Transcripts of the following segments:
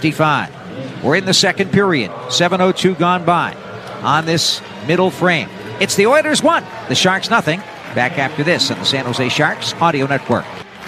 60-65. We're in the second period. 7:02 gone by on this middle frame. It's the Oilers 1, the Sharks nothing. Back after this on the San Jose Sharks Audio Network.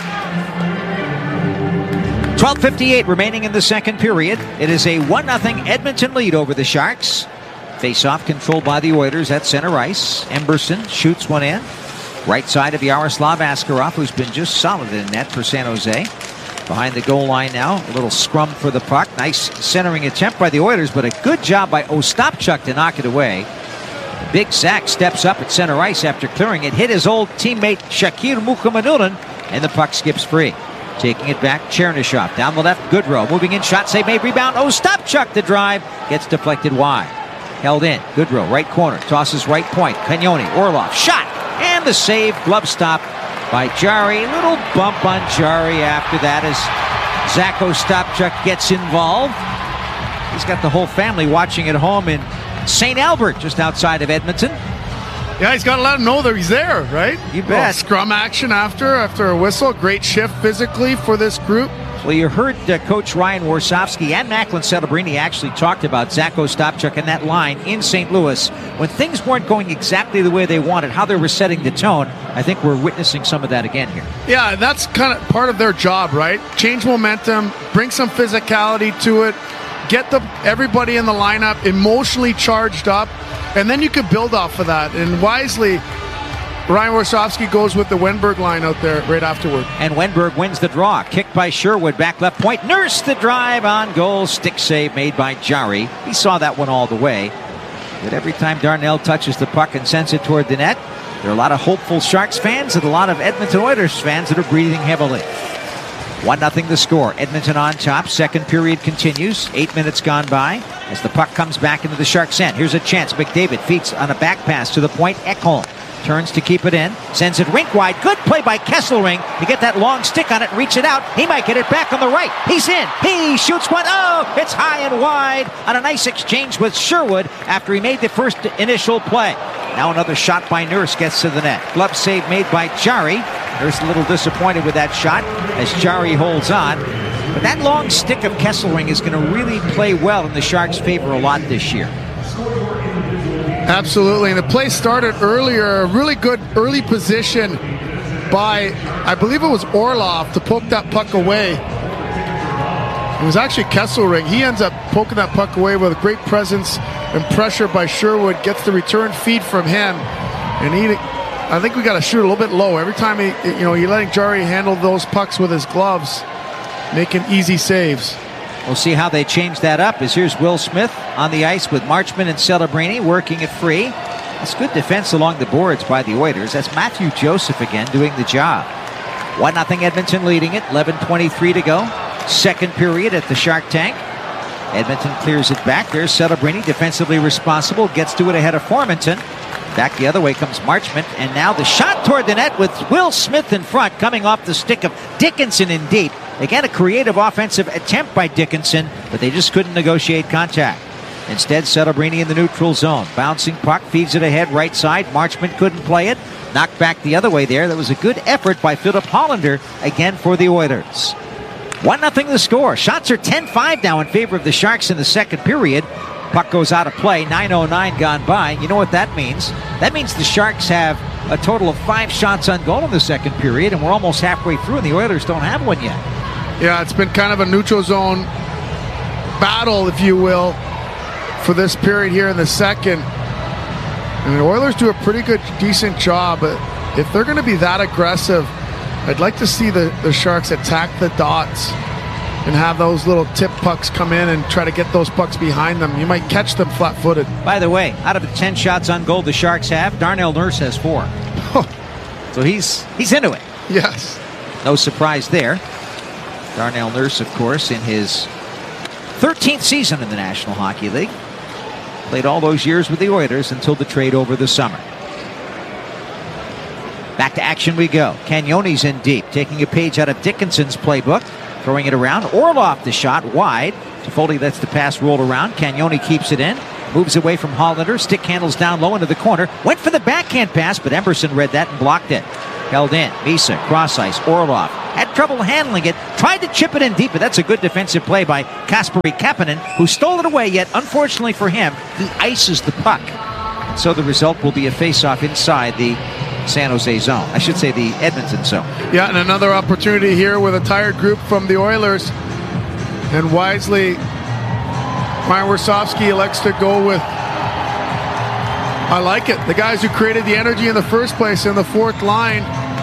12:58 remaining in the second period. It is a 1-0 Edmonton lead over the Sharks. Face-off controlled by the Oilers at center ice. Emberson shoots one in. Right side of Yaroslav Askarov, who's been just solid in net for San Jose. Behind the goal line now. A little scrum for the puck. Nice centering attempt by the Oilers, but a good job by Ostapchuk to knock it away. Big Zach steps up at center ice after clearing it. Hit his old teammate Shakir Mukhamadullin, and the puck skips free. Taking it back, Chernyshov. Down the left, Goodrow. Moving in, shot save made, rebound. Ostapchuk, the drive. Gets deflected wide. Held in. Goodrow, right corner. Tosses right point. Cagnoni, Orlov. Shot! And the save, glove stop by Jarry. Little bump on Jarry after that as Zach Ostapchuk gets involved. He's got the whole family watching at home in St. Albert, just outside of Edmonton. Yeah, he's got to let him know that he's there, right? You bet. Scrum action after a whistle. Great shift physically for this group. Well, you heard Coach Ryan Warsofsky and Macklin Celebrini actually talked about Zach Ostapchuk and that line in St. Louis. When things weren't going exactly the way they wanted, how they were setting the tone, I think we're witnessing some of that again here. Yeah, that's kind of part of their job, right? Change momentum, bring some physicality to it, get everybody in the lineup emotionally charged up, and then you can build off of that. And wisely, Ryan Warsofsky goes with the Wenberg line out there right afterward. And Wenberg wins the draw. Kicked by Sherwood, back left point. Nurse the drive on goal. Stick save made by Jarry. He saw that one all the way. But every time Darnell touches the puck and sends it toward the net, there are a lot of hopeful Sharks fans and a lot of Edmonton Oilers fans that are breathing heavily. 1-0 the score. Edmonton on top. Second period continues. 8 minutes gone by as the puck comes back into the Sharks' end. Here's a chance. McDavid feeds on a back pass to the point. Ekholm turns to keep it in. Sends it rink wide. Good play by Kesselring to get that long stick on it. Reach it out. He might get it back on the right. He's in. He shoots one. Oh, it's high and wide on a nice exchange with Sherwood after he made the first initial play. Now another shot by Nurse gets to the net. Glove save made by Jarry. Nurse a little disappointed with that shot as Jarry holds on. But that long stick of Kesselring is going to really play well in the Sharks' favor a lot this year. Absolutely, and the play started earlier. A really good early position by, I believe it was Orlov, to poke that puck away. It was actually Kesselring. He ends up poking that puck away with a great presence and pressure by Sherwood. Gets the return feed from him, and I think we got to shoot a little bit low every time. You're letting Jarry handle those pucks with his gloves, making easy saves. We'll see how they change that up as here's Will Smith on the ice with Marchman and Celebrini working it free. That's good defense along the boards by the Oilers. That's Matthew Joseph again doing the job. 1-0 Edmonton leading it. 11:23 to go. Second period at the Shark Tank. Edmonton clears it back. There's Celebrini, defensively responsible. Gets to it ahead of Formenton. Back the other way comes Marchment, and now the shot toward the net with Will Smith in front, coming off the stick of Dickinson in deep. Again, a creative offensive attempt by Dickinson, but they just couldn't negotiate contact. Instead, Celebrini in the neutral zone. Bouncing puck, feeds it ahead, right side. Marchment couldn't play it. Knocked back the other way there. That was a good effort by Philip Hollander, again for the Oilers. 1-0 the score. Shots are 10-5 now in favor of the Sharks in the second period. Puck goes out of play. 9:09 gone by. You know what that means? That means the Sharks have a total of 5 shots on goal in the second period, and we're almost halfway through, and the Oilers don't have one yet. Yeah, it's been kind of a neutral zone battle, if you will, for this period here in the second. And the Oilers do a pretty good, decent job. But if they're going to be that aggressive, I'd like to see the Sharks attack the dots and have those little tip pucks come in and try to get those pucks behind them. You might catch them flat-footed. By the way, out of the 10 shots on goal the Sharks have, Darnell Nurse has 4. So he's into it. Yes. No surprise there. Darnell Nurse, of course, in his 13th season in the National Hockey League. Played all those years with the Oilers until the trade over the summer. Back to action we go. Cagnoni's in deep, taking a page out of Dickinson's playbook. Throwing it around. Orlov the shot wide. Toffoli lets the pass roll around. Cagnoni keeps it in. Moves away from Hollander. Stick handles down low into the corner. Went for the backhand pass, but Emberson read that and blocked it. Held in. Misa, cross ice. Orlov had trouble handling it. tried to chip it in deep, but that's a good defensive play by Kasperi Kapanen, who stole it away, yet unfortunately for him, he ices the puck. So the result will be a face-off inside the San Jose zone. I should say the Edmonton zone. Yeah, and another opportunity here with a tired group from the Oilers. And wisely, Ryan Warsofsky elects to go with, I like it, the guys who created the energy in the first place in the fourth line.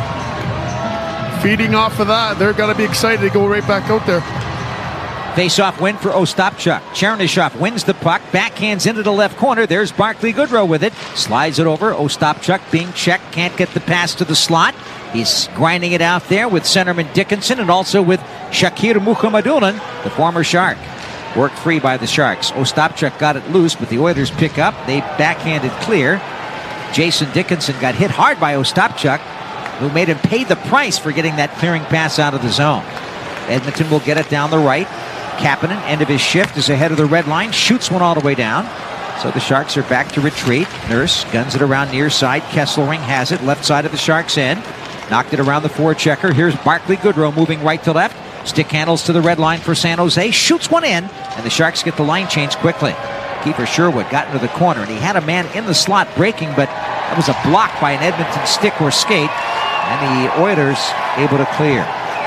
Feeding off of that, they're going to be excited to go right back out there. Face-off win for Ostapchuk. Chernyshov wins the puck, backhands into the left corner. There's Barclay Goodrow with it. Slides it over. Ostapchuk being checked, can't get the pass to the slot. He's grinding it out there with centerman Dickinson and also with Shakir Mukhamadullin, the former Shark. Worked free by the Sharks. Ostapchuk got it loose, but the Oilers pick up. They backhanded clear. Jason Dickinson got hit hard by Ostapchuk, who made him pay the price for getting that clearing pass out of the zone. Edmonton will get it down the right. Kapanen, end of his shift, is ahead of the red line, shoots one all the way down. So the Sharks are back to retreat. Nurse guns it around near side. Kesselring has it, left side of the Sharks' end. Knocked it around the forechecker. Here's Barclay Goodrow moving right to left. Stick handles to the red line for San Jose. Shoots one in, and the Sharks get the line change quickly. Kiefer Sherwood got into the corner, and he had a man in the slot breaking, but that was a block by an Edmonton stick or skate, and the Oilers able to clear.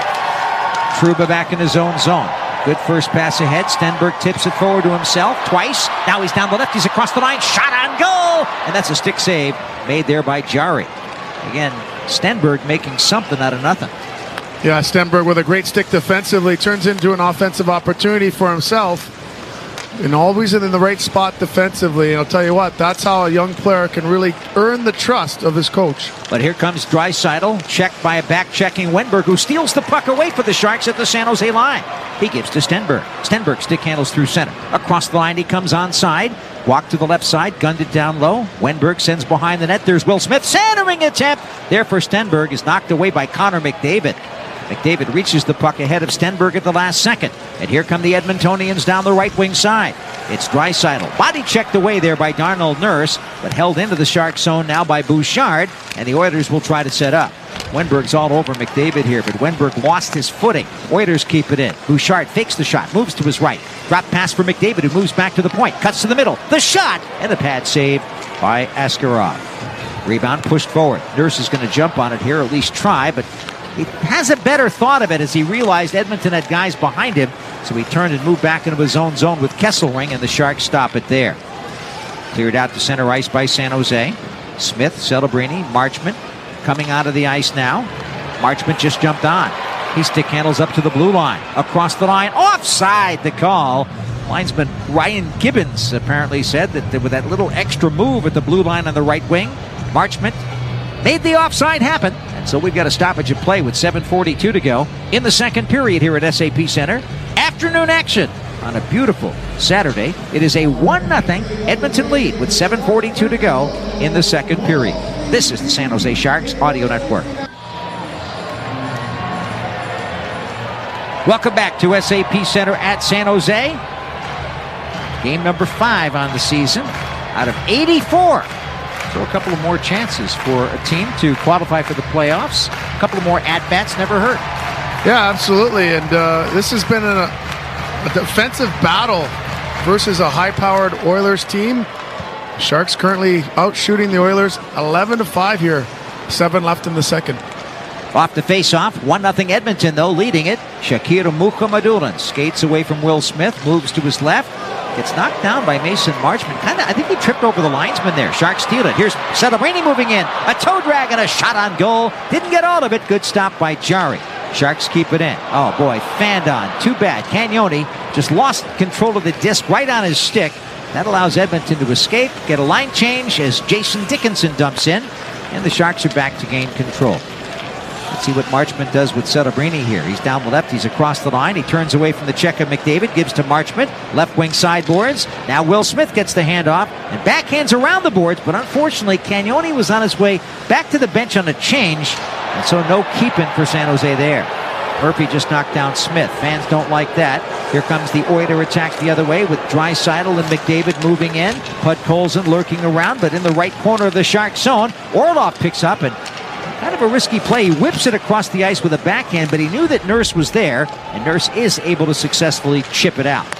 Trouba back in his own zone. Good first pass ahead. Stenberg tips it forward to himself twice. Now he's down the left. He's across the line. Shot on goal! And that's a stick save made there by Jarry. Again, Stenberg making something out of nothing. Yeah, Stenberg with a great stick defensively turns into an offensive opportunity for himself. And always in the right spot defensively. And I'll tell you what, that's how a young player can really earn the trust of his coach. But here comes Draisaitl, checked by a back-checking Wenberg, who steals the puck away for the Sharks at the San Jose line. He gives to Stenberg. Stenberg stick handles through center. Across the line he comes onside. Walk to the left side, gunned it down low. Wenberg sends behind the net. There's Will Smith. Centering attempt there for Stenberg is knocked away by Connor McDavid. McDavid reaches the puck ahead of Stenberg at the last second. And here come the Edmontonians down the right wing side. It's Draisaitl. Body checked away there by Darnell Nurse, but held into the Shark zone now by Bouchard, and the Oilers will try to set up. Wenberg's all over McDavid here, but Wenberg lost his footing. Oilers keep it in. Bouchard fakes the shot, moves to his right. Drop pass for McDavid, who moves back to the point. Cuts to the middle. The shot! And the pad save by Askarov. Rebound pushed forward. Nurse is going to jump on it here, or at least try, but he has a better thought of it as he realized Edmonton had guys behind him, so he turned and moved back into his own zone with Kesselring, and the Sharks stop it there. Cleared out to center ice by San Jose. Smith, Celebrini, Marchment coming out of the ice now. Marchment just jumped on. He stick handles up to the blue line. Across the line, offside the call. Linesman Ryan Gibbons apparently said that with that little extra move at the blue line on the right wing, Marchment made the offside happen. And so we've got a stoppage of play with 7:42 to go in the second period here at SAP Center. Afternoon action on a beautiful Saturday. It is a 1-0 Edmonton lead with 7:42 to go in the second period. This is the San Jose Sharks Audio Network. Welcome back to SAP Center at San Jose. Game number 5 on the season out of 84. So a couple of more chances for a team to qualify for the playoffs. A couple of more at-bats never hurt. Yeah, absolutely. And this has been a defensive battle versus a high-powered Oilers team. Sharks currently out shooting the Oilers 11-5 here. 7 left in the second. Off the face-off, 1-0 Edmonton, though, leading it. Shakir Mukhamadullin skates away from Will Smith, moves to his left. Gets knocked down by Mason Marchment. I think he tripped over the linesman there. Sharks steal it. Here's Celebrini moving in. A toe drag and a shot on goal. Didn't get all of it. Good stop by Jarry. Sharks keep it in. Oh, boy, fanned on. Too bad. Cagnoni just lost control of the disc right on his stick. That allows Edmonton to escape, get a line change as Jason Dickinson dumps in, and the Sharks are back to gain control. Let's see what Marchment does with Celebrini here. He's down the left. He's across the line. He turns away from the check of McDavid. Gives to Marchment. Left wing sideboards. Now Will Smith gets the handoff and backhands around the boards. But unfortunately, Cagnoni was on his way back to the bench on a change. And so no keeping for San Jose there. Murphy just knocked down Smith. Fans don't like that. Here comes the Oiler attack the other way with Draisaitl and McDavid moving in. Podkolzin lurking around, but in the right corner of the Shark zone. Orlov picks up and Kind of a risky play. He whips it across the ice with a backhand, but he knew that Nurse was there, and Nurse is able to successfully chip it out.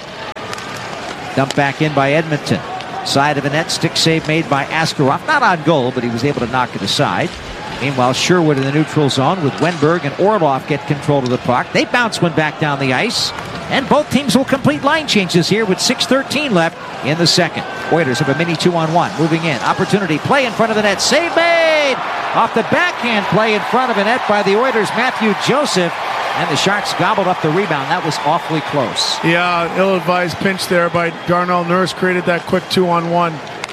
Dumped back in by Edmonton. Side of the net, stick save made by Askarov. Not on goal, but he was able to knock it aside. Meanwhile, Sherwood in the neutral zone with Wenberg and Orlov get control of the puck. They bounce one back down the ice. And both teams will complete line changes here with 6:13 left in the second. Oilers have a mini 2-on-1. Moving in. Opportunity. Play in front of the net. Save made! Off the backhand play in front of the net by the Oilers, Matthew Joseph. And the Sharks gobbled up the rebound. That was awfully close. Yeah, ill-advised pinch there by Darnell Nurse created that quick 2-on-1.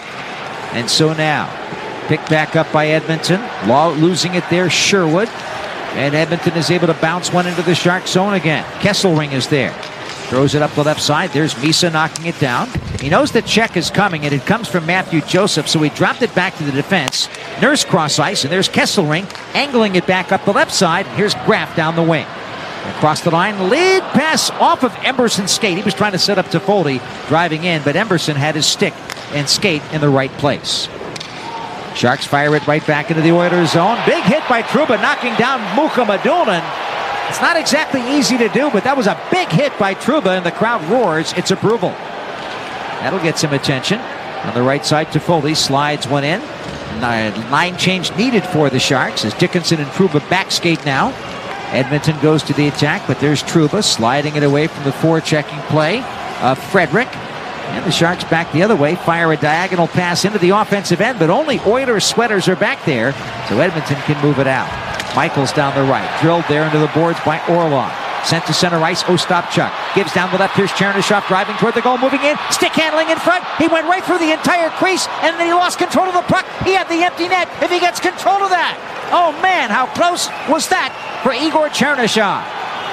And so now, picked back up by Edmonton. Losing it there, Sherwood. And Edmonton is able to bounce one into the Shark zone again. Kesselring is there. Throws it up the left side. There's Misa knocking it down. He knows the check is coming, and it comes from Matthew Joseph, so he dropped it back to the defense. Nurse cross ice, and there's Kesselring angling it back up the left side. Here's Graf down the wing. Across the line, lead pass off of Emberson's skate. He was trying to set up Toffoli driving in, but Emberson had his stick and skate in the right place. Sharks fire it right back into the Oilers zone. Big hit by Trouba, knocking down Mukhamadullin. It's not exactly easy to do, but that was a big hit by Trouba, and the crowd roars its approval. That'll get some attention. On the right side, Toffoli slides one in. Line change needed for the Sharks as Dickinson and Trouba back skate now. Edmonton goes to the attack, but there's Trouba sliding it away from the forechecking play of Frederick. And the Sharks back the other way, fire a diagonal pass into the offensive end, but only Oilers sweaters are back there, so Edmonton can move it out. Michaels down the right, drilled there into the boards by Orlov. Sent to center ice, Ostapchuk gives down the left. Here's Chernyshov driving toward the goal, moving in, stick handling in front. He went right through the entire crease, and then he lost control of the puck. He had the empty net. If he gets control of that, oh man, how close was that for Igor Chernyshov?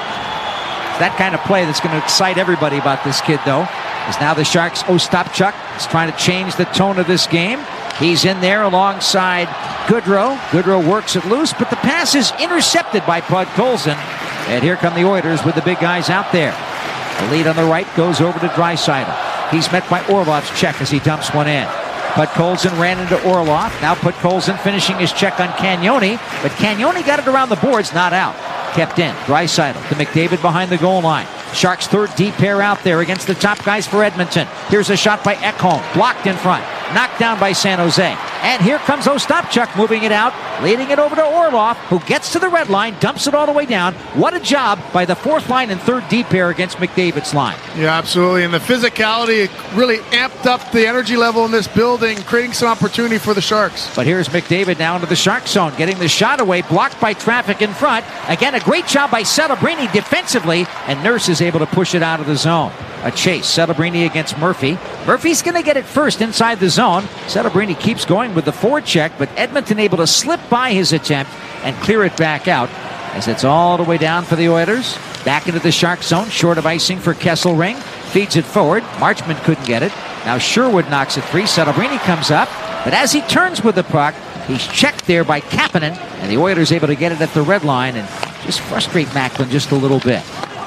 That kind of play that's going to excite everybody about this kid, though. Is now the Sharks' Ostapchuk is trying to change the tone of this game. He's in there alongside Goodrow. Goodrow works it loose, but the pass is intercepted by Podkolzin. And here come the Oilers with the big guys out there. The lead on the right goes over to Draisaitl. He's met by Orlov's check as he dumps one in. Podkolzin ran into Orlov. Now Podkolzin finishing his check on Cagnoni, but Cagnoni got it around the boards, not out. Kept in. Draisaitl to McDavid behind the goal line. Sharks' third deep pair out there against the top guys for Edmonton. Here's a shot by Ekholm, blocked in front, knocked down by San Jose. And here comes Ostapchuk moving it out, leading it over to Orlov, who gets to the red line, dumps it all the way down. What a job by the fourth line and third deep pair against McDavid's line. Yeah, absolutely. And the physicality really amped up the energy level in this building, creating some opportunity for the Sharks. But here's McDavid now into the Shark zone, getting the shot away, blocked by traffic in front. Again, a great job by Celebrini defensively, and Nurse is able to push it out of the zone. A chase, Celebrini against Murphy. Murphy's going to get it first inside the zone. Celebrini keeps going with the forecheck, but Edmonton able to slip by his attempt and clear it back out as it's all the way down for the Oilers. Back into the Shark zone, short of icing for Kesselring. Feeds it forward. Marchment couldn't get it. Now Sherwood knocks it free. Celebrini comes up, but as he turns with the puck, he's checked there by Kapanen, and the Oilers able to get it at the red line and just frustrate Macklin just a little bit.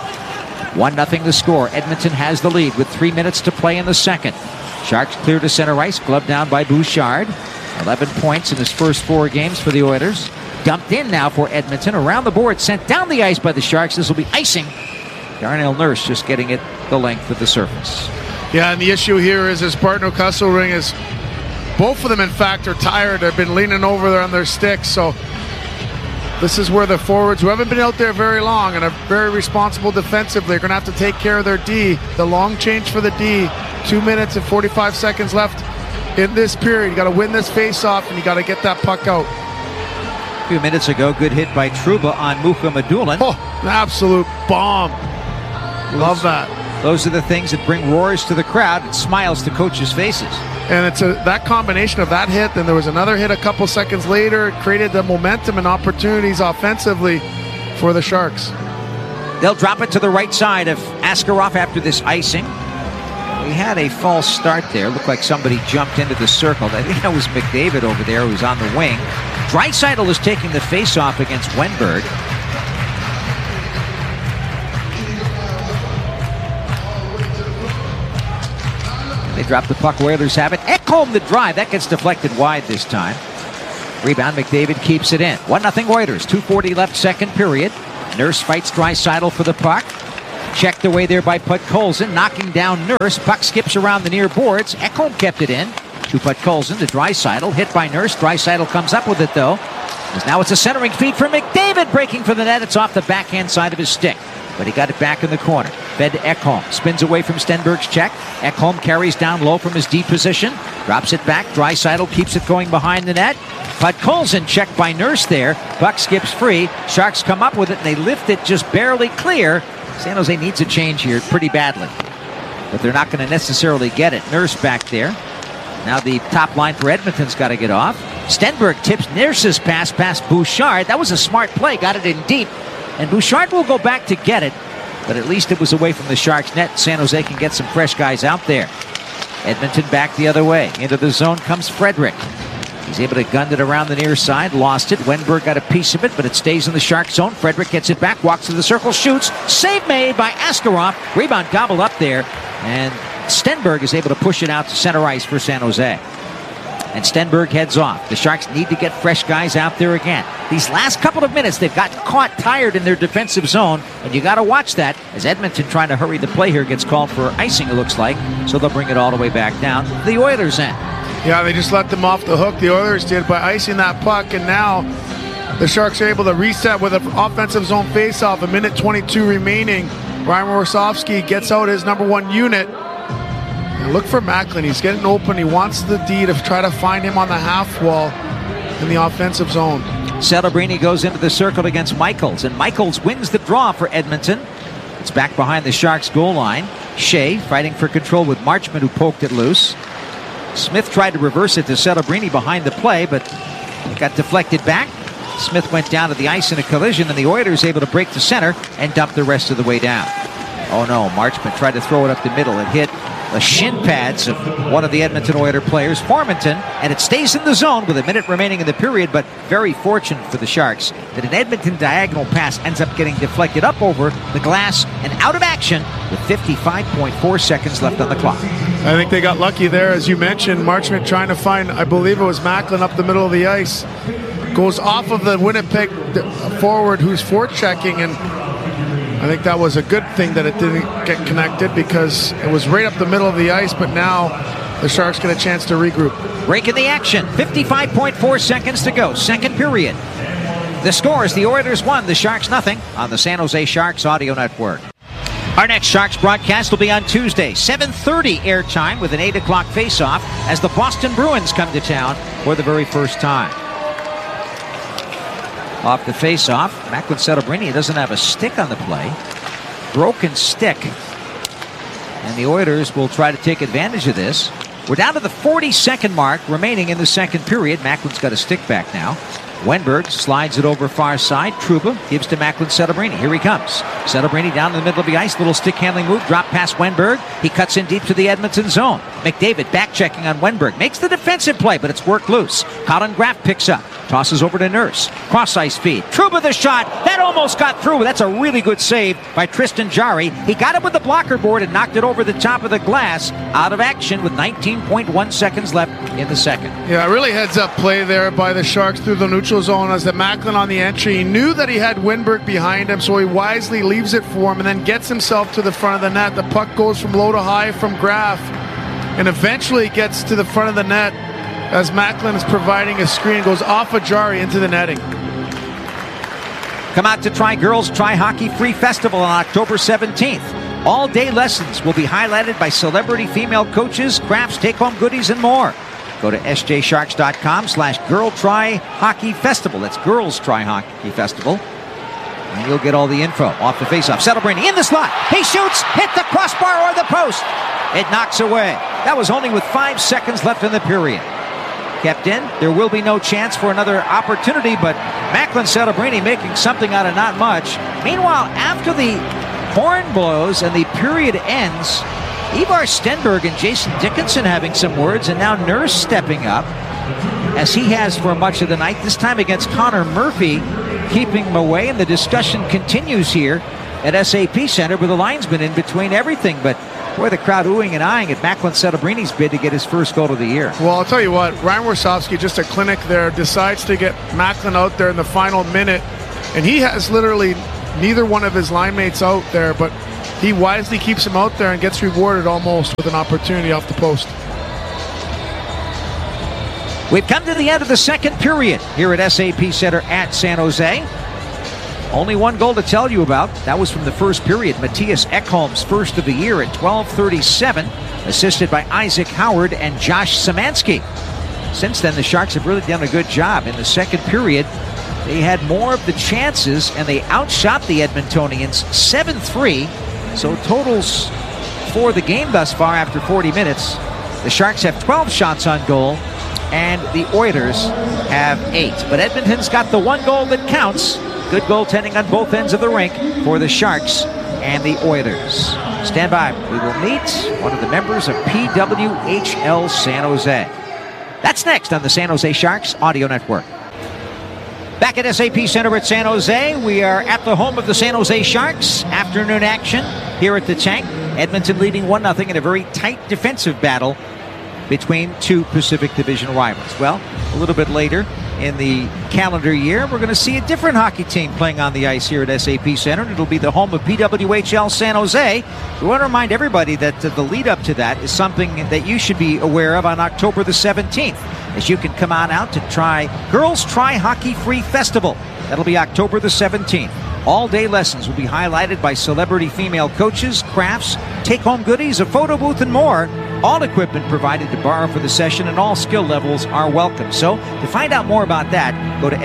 1-0 the score. Edmonton has the lead with 3 minutes to play in the second. Sharks clear to center ice, gloved down by Bouchard. 11 points in his first 4 games for the Oilers. Dumped in now for Edmonton. Around the board, sent down the ice by the Sharks. This will be icing. Darnell Nurse just getting it the length of the surface. Yeah, and the issue here is his partner Kesselring is, both of them in fact are tired. They've been leaning over there on their sticks, so this is where the forwards, who haven't been out there very long and are very responsible defensively, are going to have to take care of their D. The long change for the D, 2 minutes and 45 seconds left in this period. You got to win this face-off, and you got to get that puck out. A few minutes ago, good hit by Trouba on Mukhamadullin. Oh, an absolute bomb. Love that. Those are the things that bring roars to the crowd and smiles to coaches' faces. And it's that combination of that hit, then there was another hit a couple seconds later. It created the momentum and opportunities offensively for the Sharks. They'll drop it to the right side of Askarov after this icing. We had a false start there. Looked like somebody jumped into the circle. I think that was McDavid over there who's on the wing. Draisaitl is taking the face-off against Wenberg. They drop the puck. Oilers have it. Ekholm the drive. That gets deflected wide this time. Rebound, McDavid keeps it in. 1-0 Oilers, 2:40 left, second period. Nurse fights Draisaitl for the puck. Checked away there by Podkolzin, knocking down Nurse. Puck skips around the near boards. Ekholm kept it in to Podkolzin to Draisaitl. Hit by Nurse. Draisaitl comes up with it, though. As now it's a centering feed for McDavid, breaking for the net. It's off the backhand side of his stick, but he got it back in the corner. Fed to Ekholm. Spins away from Stenberg's check. Ekholm carries down low from his deep position. Drops it back. Draisaitl keeps it going behind the net. Podkolzin checked by Nurse there. Puck skips free. Sharks come up with it, and they lift it just barely clear. San Jose needs a change here pretty badly, but they're not going to necessarily get it. Nurse back there. Now the top line for Edmonton's got to get off. Stenberg tips Nurse's pass past Bouchard. That was a smart play. Got it in deep. And Bouchard will go back to get it, but at least it was away from the Sharks' net. San Jose can get some fresh guys out there. Edmonton back the other way. Into the zone comes Frederick. He's able to gun it around the near side. Lost it. Wenberg got a piece of it, but it stays in the Sharks' zone. Frederick gets it back. Walks to the circle. Shoots. Save made by Askarov. Rebound gobbled up there. And Stenberg is able to push it out to center ice for San Jose. And Stenberg heads off. The Sharks need to get fresh guys out there again. These last couple of minutes, they've got caught tired in their defensive zone, and you got to watch that as Edmonton, trying to hurry the play here, gets called for icing, it looks like. So they'll bring it all the way back down to the Oilers' end. Yeah, they just let them off the hook, the Oilers did, by icing that puck, and now the Sharks are able to reset with an offensive zone faceoff. 1:22 remaining. Ryan Warsofsky gets out his number one unit. And look for Macklin. He's getting open. He wants the D to try to find him on the half wall in the offensive zone. Celebrini goes into the circle against Michaels, and Michaels wins the draw for Edmonton. It's back behind the Sharks' goal line. Shea fighting for control with Marchment, who poked it loose. Smith tried to reverse it to Celebrini behind the play, but it got deflected back. Smith went down to the ice in a collision, and the Oilers able to break to center and dump the rest of the way down. Oh no, Marchment tried to throw it up the middle. It hit the shin pads of one of the Edmonton Oilers players, Formanton, and it stays in the zone with a minute remaining in the period, but very fortunate for the Sharks that an Edmonton diagonal pass ends up getting deflected up over the glass and out of action with 55.4 seconds left on the clock. I think they got lucky there, as you mentioned. Marchment trying to find, I believe it was Macklin up the middle of the ice. Goes off of the Winnipeg forward who's forechecking, and I think that was a good thing that it didn't get connected because it was right up the middle of the ice, but now the Sharks get a chance to regroup. Break in the action. 55.4 seconds to go. Second period. The score is the Oilers 1, the Sharks nothing on the San Jose Sharks Audio Network. Our next Sharks broadcast will be on Tuesday, 7:30 airtime with an 8 o'clock face-off as the Boston Bruins come to town for the very first time. Off the face-off, Macklin Celebrini doesn't have a stick on the play. Broken stick. And the Oilers will try to take advantage of this. We're down to the 40-second mark remaining in the second period. Macklin's got a stick back now. Wenberg slides it over far side. Trouba gives to Macklin Celebrini. Here he comes. Celebrini down in the middle of the ice. Little stick handling move. Drop past Wenberg. He cuts in deep to the Edmonton zone. McDavid back checking on Wenberg. Makes the defensive play, but it's worked loose. Colin Graff picks up. Tosses over to Nurse. Cross ice feed. Trouba the shot. That almost got through. That's a really good save by Tristan Jarry. He got it with the blocker board and knocked it over the top of the glass. Out of action with 19.1 seconds left in the second. Yeah, really heads up play there by the Sharks through the neutral zone as the Macklin on the entry. He knew that he had Wenberg behind him, so he wisely leaves it for him and then gets himself to the front of the net. The puck goes from low to high from Graff and eventually gets to the front of the net as Macklin is providing a screen, goes off of Jarry into the netting. Come out to Try Girls Try Hockey Free Festival on October 17th. All-day lessons will be highlighted by celebrity female coaches, crafts, take-home goodies, and more. Go to sjsharks.com/Girl Try Hockey Festival. That's Girls Try Hockey Festival. And you'll get all the info off the faceoff. Celebrini in the slot. He shoots, hit the crossbar or the post. It knocks away. That was only with 5 seconds left in the period. Kept in. There will be no chance for another opportunity, but Macklin Celebrini making something out of not much. Meanwhile, after the horn blows and the period ends, Ivar Stenberg and Jason Dickinson having some words, and now Nurse stepping up, as he has for much of the night, this time against Connor Murphy, keeping him away, and the discussion continues here at SAP Center with the linesman in between everything. But Boy, the crowd oohing and eyeing at Macklin Celebrini bid to get his first goal of the year. Well, I'll tell you what, Ryan Warsofsky, just a clinic there, decides to get Macklin out there in the final minute, and he has literally neither one of his line mates out there, but he wisely keeps him out there and gets rewarded almost with an opportunity off the post. We've come to the end of the second period here at SAP Center at San Jose. Only one goal to tell you about. That was from the first period. Matthias Ekholm's first of the year at 12:37, assisted by Isaac Howard and Josh Szymanski. Since then, the Sharks have really done a good job. In the second period, they had more of the chances, and they outshot the Edmontonians 7-3. So totals for the game thus far after 40 minutes. The Sharks have 12 shots on goal, and the Oilers have 8. But Edmonton's got the one goal that counts. Good goaltending on both ends of the rink for the Sharks and the Oilers. Stand by. We will meet one of the members of PWHL San Jose. That's next on the San Jose Sharks Audio Network. Back at SAP Center at San Jose, we are at the home of the San Jose Sharks. Afternoon action here at the Tank. Edmonton leading 1-0 in a very tight defensive battle between two Pacific Division rivals. Well, a little bit later in the calendar year, we're going to see a different hockey team playing on the ice here at SAP Center. It'll be the home of PWHL San Jose. We want to remind everybody that the lead up to that is something that you should be aware of on October the 17th, as you can come on out to try Girls Try Hockey Free Festival. That'll be October the 17th. All-day lessons will be highlighted by celebrity female coaches, crafts, take-home goodies, a photo booth, and more. All equipment provided to borrow for the session, and all skill levels are welcome. So, to find out more about that, go to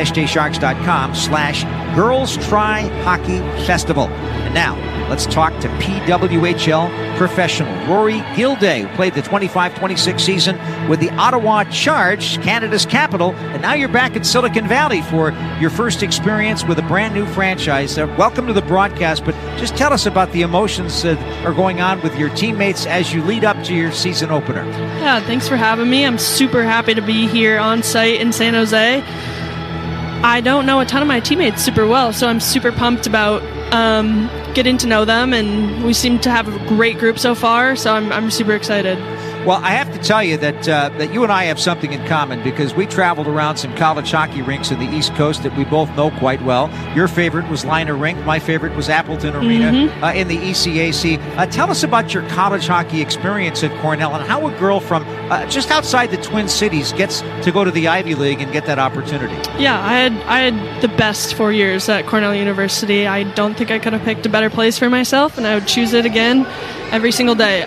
sjsharks.com/Girls Try Hockey Festival. And now, let's talk to PWHL professional Rory Gilday, who played the 25-26 season with the Ottawa Charge, Canada's capital, and now you're back in Silicon Valley for your first experience with a brand new franchise. Welcome to the broadcast, but just tell us about the emotions that are going on with your teammates as you lead up to your season opener. Yeah, thanks for having me. I'm super happy to be here on site in San Jose. I don't know a ton of my teammates super well, so I'm super pumped about getting to know them, and we seem to have a great group so far, so I'm super excited. Well, I have to tell you that you and I have something in common, because we traveled around some college hockey rinks in the East Coast that we both know quite well. Your favorite was Liner Rink. My favorite was Appleton Arena in the ECAC. Tell us about your college hockey experience at Cornell, and how a girl from just outside the Twin Cities gets to go to the Ivy League and get that opportunity. Yeah, I had the best 4 years at Cornell University. I don't think I could have picked a better place for myself, and I would choose it again every single day.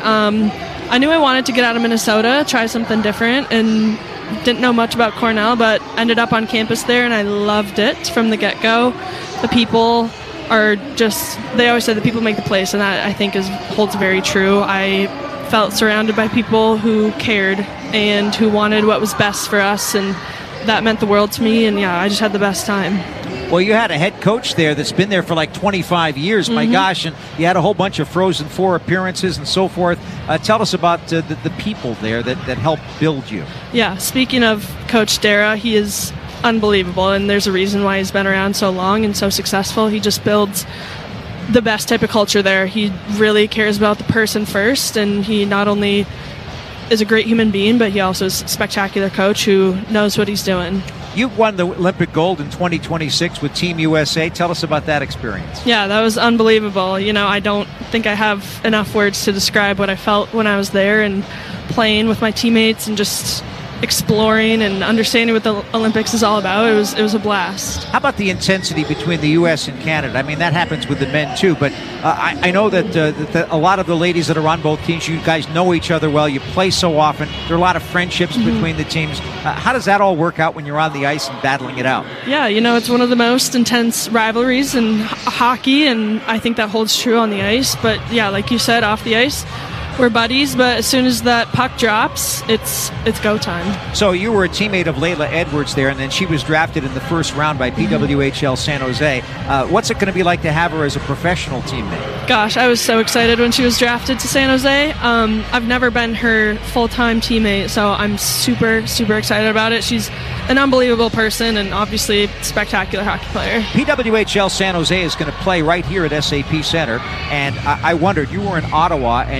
I knew I wanted to get out of Minnesota, try something different, and didn't know much about Cornell, but ended up on campus there, and I loved it from the get-go. The people are just, they always say the people make the place, and that I think holds very true. I felt surrounded by people who cared and who wanted what was best for us, and that meant the world to me, and yeah, I just had the best time. Well, you had a head coach there that's been there for like 25 years, my gosh, and you had a whole bunch of Frozen Four appearances and so forth. Tell us about the people there that helped build you. Yeah, speaking of Coach Dara, he is unbelievable, and there's a reason why he's been around so long and so successful. He just builds the best type of culture there. He really cares about the person first, and he not only is a great human being, but he also is a spectacular coach who knows what he's doing. You won the Olympic gold in 2026 with Team USA. Tell us about that experience. Yeah, that was unbelievable. You know, I don't think I have enough words to describe what I felt when I was there and playing with my teammates and just exploring and understanding what the Olympics is all about. It was a blast. How about the intensity between the U.S. and Canada? I mean, that happens with the men too, but I know that a lot of the ladies that are on both teams, you guys know each other well. You play so often. There are a lot of friendships between the teams. How does that all work out when you're on the ice and battling it out? Yeah, you know, it's one of the most intense rivalries in hockey, and I think that holds true on the ice. But yeah, like you said, off the ice, we're buddies, but as soon as that puck drops, it's go time. So you were a teammate of Layla Edwards there, and then she was drafted in the first round by PWHL San Jose. What's it going to be like to have her as a professional teammate? Gosh, I was so excited when she was drafted to San Jose. I've never been her full-time teammate, so I'm super, super excited about it. She's an unbelievable person and obviously a spectacular hockey player. PWHL San Jose is going to play right here at SAP Center, and I wondered, you were in Ottawa and you played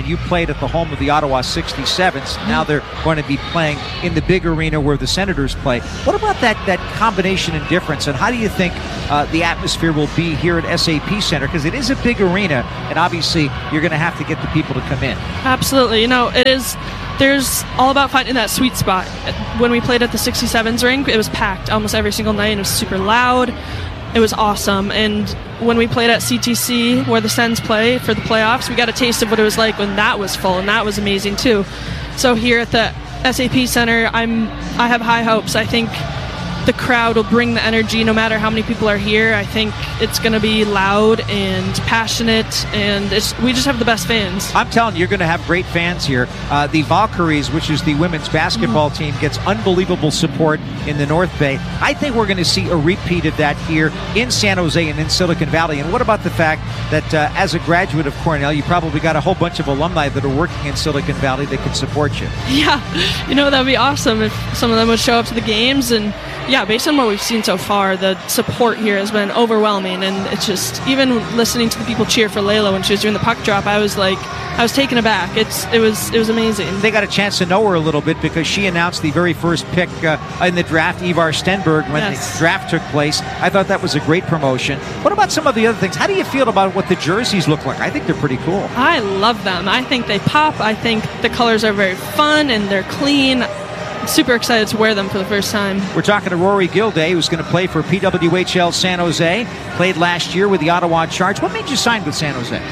played at the home of the Ottawa 67s. Now they're going to be playing in the big arena where the Senators play. What about that combination and difference, and how do you think the atmosphere will be here at SAP Center? Because it is a big arena, and obviously you're going to have to get the people to come in. Absolutely. It is. There's all about finding that sweet spot. When we played at the 67s rink, it was packed almost every single night. It was super loud. It was awesome. And when we played at CTC, where the Sens play for the playoffs, we got a taste of what it was like when that was full, and that was amazing too. So here at the SAP Center, I have high hopes. I think the crowd will bring the energy no matter how many people are here. I think it's going to be loud and passionate, and we just have the best fans. I'm telling you, you're going to have great fans here. The Valkyries, which is the women's basketball team, gets unbelievable support in the North Bay. I think we're going to see a repeat of that here in San Jose and in Silicon Valley. And what about the fact that as a graduate of Cornell, you probably got a whole bunch of alumni that are working in Silicon Valley that can support you? Yeah, that would be awesome if some of them would show up to the games. And yeah, based on what we've seen so far, the support here has been overwhelming, and it's just, even listening to the people cheer for Layla when she was doing the puck drop, I was taken aback. It was amazing. They got a chance to know her a little bit because she announced the very first pick in the draft, Ivar Stenberg, when the draft took place. I thought that was a great promotion. What about some of the other things? How do you feel about what the jerseys look like? I think they're pretty cool. I love them. I think they pop. I think the colors are very fun and they're clean. Super excited to wear them for the first time. We're talking to Rory Gilday, who's going to play for PWHL San Jose. Played last year with the Ottawa Charge. What made you sign with San Jose?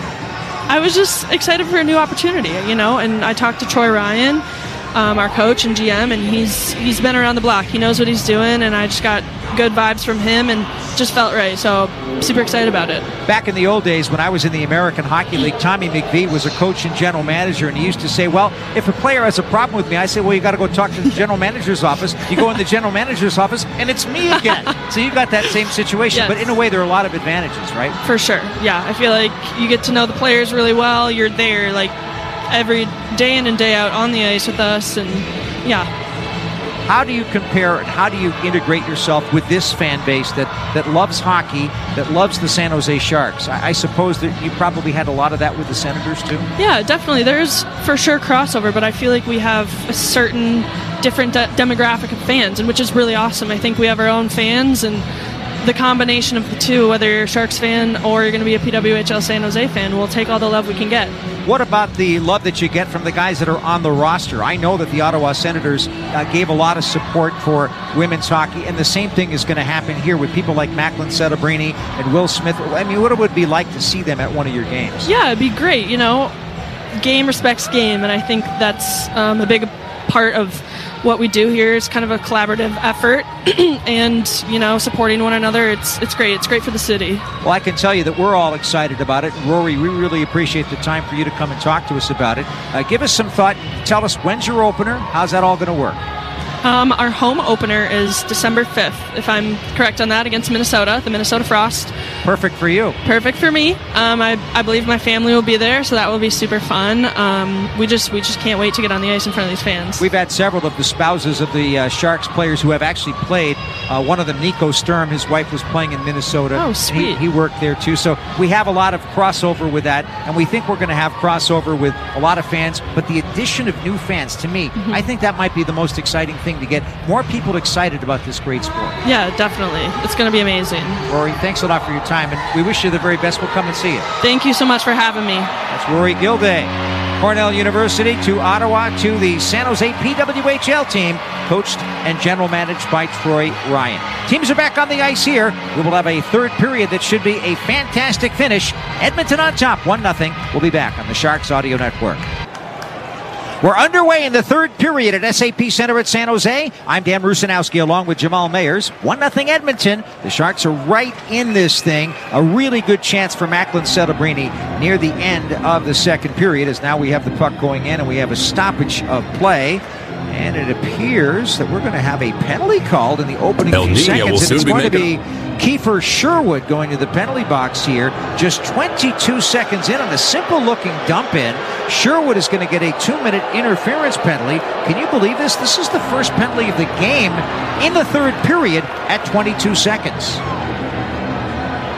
I was just excited for a new opportunity, and I talked to Troy Ryan, our coach and GM, and he's been around the block. He knows what he's doing, and I just got good vibes from him and just felt right. So super excited about it. Back in the old days when I was in the American Hockey League, Tommy McVie was a coach and general manager, and he used to say, well, if a player has a problem with me, I say, well, you got to go talk to the general manager's office. You go in the general manager's office, and it's me again. So you got that same situation. Yes. But in a way, there are a lot of advantages, right? For sure. Yeah, I feel like you get to know the players really well. You're there like every day in and day out on the ice with us, and yeah. How do you compare and how do you integrate yourself with this fan base that loves hockey, that loves the San Jose Sharks? I suppose that you probably had a lot of that with the Senators too? Yeah, definitely. There's for sure crossover, but I feel like we have a certain different demographic of fans, and which is really awesome. I think we have our own fans, and the combination of the two, whether you're a Sharks fan or you're going to be a PWHL San Jose fan, we'll take all the love we can get. What about the love that you get from the guys that are on the roster? I know that the Ottawa Senators gave a lot of support for women's hockey, and the same thing is going to happen here with people like Macklin Celebrini and Will Smith. I mean, what it would be like to see them at one of your games? Yeah, it'd be great. Game respects game, and I think that's a big part of what we do here. Is kind of a collaborative effort and supporting one another. It's great. It's great for the city. Well, I can tell you that we're all excited about it. Rory, we really appreciate the time for you to come and talk to us about it. Give us some thought. Tell us, when's your opener? How's that all going to work? Our home opener is December 5th, if I'm correct on that, against Minnesota, the Minnesota Frost. Perfect for you. Perfect for me. I believe my family will be there, so that will be super fun. We just can't wait to get on the ice in front of these fans. We've had several of the spouses of the Sharks players who have actually played. One of them, Nico Sturm, his wife was playing in Minnesota. Oh, sweet. He worked there too. So we have a lot of crossover with that, and we think we're going to have crossover with a lot of fans. But the addition of new fans, to me, I think that might be the most exciting thing, to get more people excited about this great sport. Yeah, definitely. It's going to be amazing. Rory, thanks a lot for your time, and we wish you the very best. We'll come and see you. Thank you so much for having me. That's Rory Gilday. Cornell University to Ottawa to the San Jose PWHL team, coached and general managed by Troy Ryan. Teams are back on the ice here. We will have a third period that should be a fantastic finish. Edmonton on top, 1-0. We'll be back on the Sharks Audio Network. We're underway in the third period at SAP Center at San Jose. I'm Dan Rusanowski along with Jamal Mayers. 1-0 Edmonton. The Sharks are right in this thing. A really good chance for Macklin Celebrini near the end of the second period, as now we have the puck going in and we have a stoppage of play. And it appears that we're going to have a penalty called in the opening few seconds. And it's going to be Kiefer Sherwood going to the penalty box here. Just 22 seconds in on a simple-looking dump-in. Sherwood is going to get a 2-minute interference penalty. Can you believe this? This is the first penalty of the game in the third period at 22 seconds.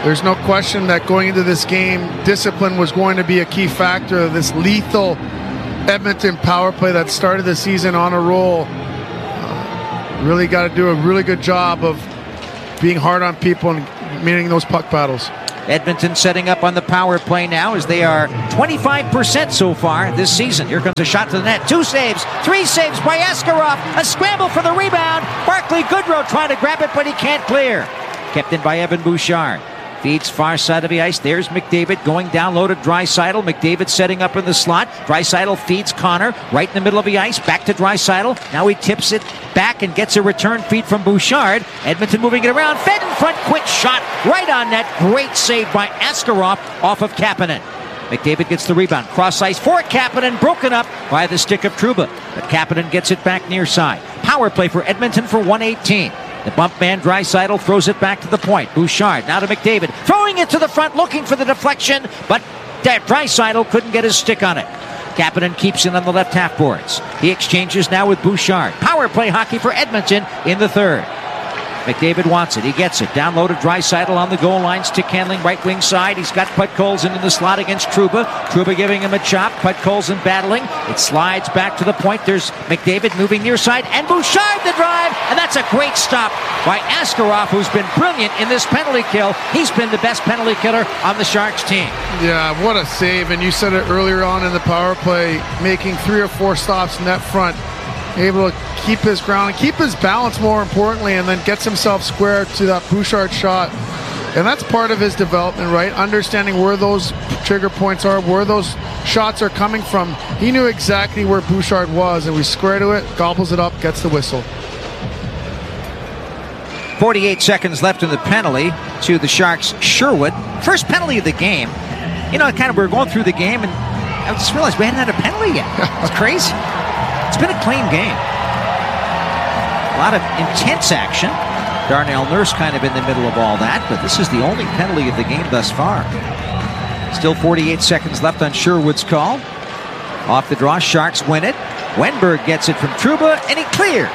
There's no question that going into this game, discipline was going to be a key factor of this lethal Edmonton power play that started the season on a roll. Really got to do a really good job of being hard on people and winning those puck battles. Edmonton setting up on the power play now as they are 25% so far this season. Here comes a shot to the net. 2 saves, 3 saves by Askarov. A scramble for the rebound. Barclay Goodrow trying to grab it, but he can't clear. Kept in by Evan Bouchard. Feeds far side of the ice. There's McDavid going down low to Draisaitl. McDavid setting up in the slot. Draisaitl feeds Connor right in the middle of the ice. Back to Draisaitl. Now he tips it back and gets a return feed from Bouchard. Edmonton moving it around. Fed in front. Quick shot right on net. Great save by Askarov off of Kapanen. McDavid gets the rebound. Cross ice for Kapanen. Broken up by the stick of Trouba. But Kapanen gets it back near side. Power play for Edmonton for 118. The bump man, Draisaitl, throws it back to the point. Bouchard now to McDavid. Throwing it to the front, looking for the deflection, but Draisaitl couldn't get his stick on it. Kapanen keeps it on the left half boards. He exchanges now with Bouchard. Power play hockey for Edmonton in the third. McDavid wants it. He gets it. Down low to Draisaitl on the goal line. Stick handling right wing side. He's got Podkolzin in the slot against Trouba. Trouba giving him a chop. Podkolzin battling. It slides back to the point. There's McDavid moving near side. And Bouchard the drive. And that's a great stop by Askarov, who's been brilliant in this penalty kill. He's been the best penalty killer on the Sharks team. Yeah, what a save. And you said it earlier on in the power play, making 3 or 4 stops net front. Able to keep his ground and keep his balance, more importantly, and then gets himself square to that Bouchard shot. And that's part of his development, right? Understanding where those trigger points are, where those shots are coming from. He knew exactly where Bouchard was, and we square to it, gobbles it up, gets the whistle. 48 seconds left in the penalty to the Sharks. Sherwood, first penalty of the game. You know, we were going through the game, and I just realized we hadn't had a penalty yet. It's crazy. It's been a clean game. A lot of intense action. Darnell Nurse kind of in the middle of all that, but this is the only penalty of the game thus far. Still 48 seconds left on Sherwood's call. Off the draw, Sharks win it. Wenberg gets it from Trouba, and he clears.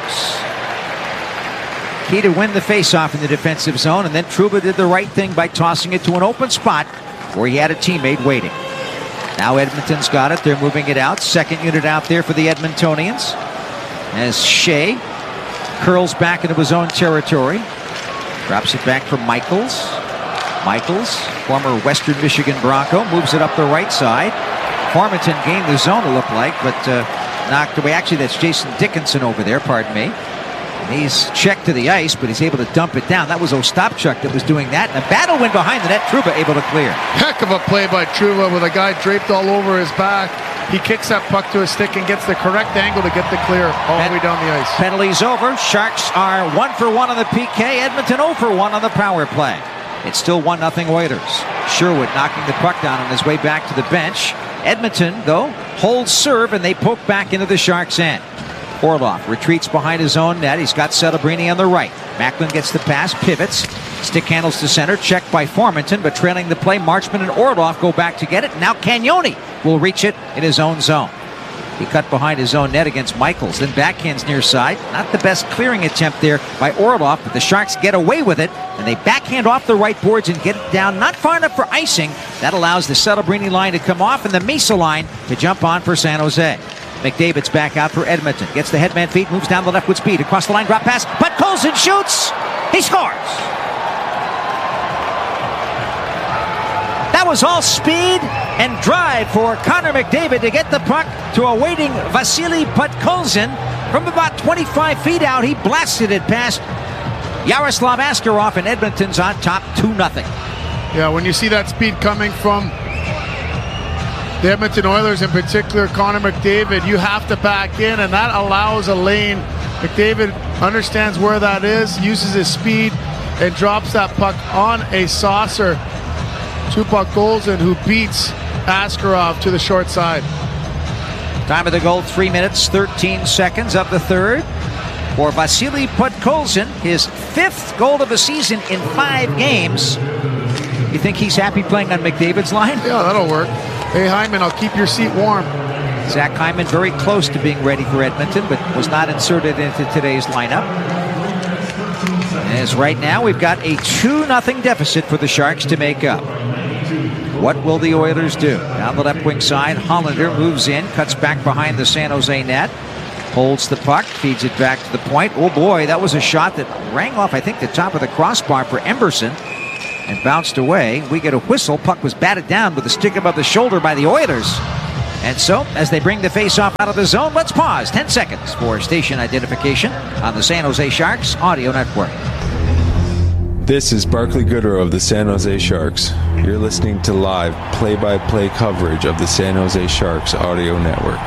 Key to win the faceoff in the defensive zone, and then Trouba did the right thing by tossing it to an open spot where he had a teammate waiting. Now Edmonton's got it. They're moving it out. Second unit out there for the Edmontonians. As Shea curls back into his own territory. Drops it back for Michaels. Michaels, former Western Michigan Bronco, moves it up the right side. Farmington gained the zone, it looked like, but knocked away. Actually, that's Jason Dickinson over there, pardon me. He's checked to the ice, but he's able to dump it down. That was Ostapchuk that was doing that. And a battle win behind the net. Trouba able to clear. Heck of a play by Trouba with a guy draped all over his back. He kicks that puck to his stick and gets the correct angle to get the clear all the way down the ice. Penalties over. Sharks are 1 for 1 on the PK. Edmonton 0 for 1 on the power play. It's still 1-0 Oilers. Sherwood knocking the puck down on his way back to the bench. Edmonton, though, holds serve, and they poke back into the Sharks' end. Orlov retreats behind his own net. He's got Celebrini on the right. Macklin gets the pass, pivots. Stick handles to center. Checked by Farmington, but trailing the play, Marchman and Orlov go back to get it. Now Cagnoni will reach it in his own zone. He cut behind his own net against Michaels. Then backhands near side. Not the best clearing attempt there by Orlov, but the Sharks get away with it, and they backhand off the right boards and get it down not far enough for icing. That allows the Celebrini line to come off and the Mesa line to jump on for San Jose. McDavid's back out for Edmonton. Gets the headman feet, moves down the left with speed. Across the line, drop pass. Podkolzin shoots. He scores. That was all speed and drive for Connor McDavid to get the puck to a waiting Vasily Podkolzin. From about 25 feet out, he blasted it past Yaroslav Askarov, and Edmonton's on top 2-0. Yeah, when you see that speed coming from the Edmonton Oilers, in particular Connor McDavid, you have to back in, and that allows a lane. McDavid understands where that is, uses his speed, and drops that puck on a saucer to Podkolzin, who beats Askarov to the short side. Time of the goal, 3 minutes, 13 seconds of the third. For Vasily Podkolzin, his 5th goal of the season in 5 games. You think he's happy playing on McDavid's line? Yeah, that'll work. Hey, Hyman, I'll keep your seat warm. Zach Hyman very close to being ready for Edmonton, but was not inserted into today's lineup. As right now we've got a 2-0 deficit for the Sharks to make up. What will the Oilers do? Down the left wing side, Hollander moves in, cuts back behind the San Jose net, holds the puck, feeds it back to the point. Oh boy, that was a shot that rang off, I think, the top of the crossbar for Emberson and bounced away. We get a whistle. Puck was batted down with a stick above the shoulder by the Oilers. And so, as they bring the face-off out of the zone, let's pause 10 seconds for station identification on the San Jose Sharks Audio Network. This is Barclay Goodrow of the San Jose Sharks. You're listening to live play-by-play coverage of the San Jose Sharks Audio Network.